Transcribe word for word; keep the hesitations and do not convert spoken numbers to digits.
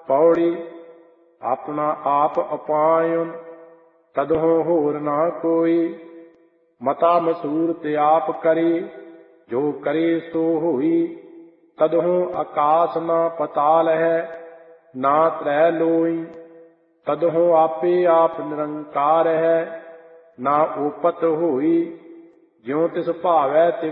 ਪੌੜੀ। ਆਪਣਾ ਆਪ ਅਪਾਇਨ ਤਦਹੁ ਹੋਰ ਨਾ ਕੋਈ। ਮਤਾ ਮਸੂਰਤ ਆਪ ਕਰੀ ਜੋ ਕਰੇ ਸੋ ਹੋਈ। ਤਦਹੁ ਆਕਾਸ ਨਾ ਪਤਾਲ ਹੈ ਨਾ ਤ੍ਰੈ ਲੋਈ। ਤਦਹੁ ਆਪੇ ਆਪ ਨਿਰੰਕਾਰ ਹੈ ਨਾ ਓਪਤ ਹੋਈ। ਜਿਉ ਤਿਸ ਭਾਵੈ ਤਿਵ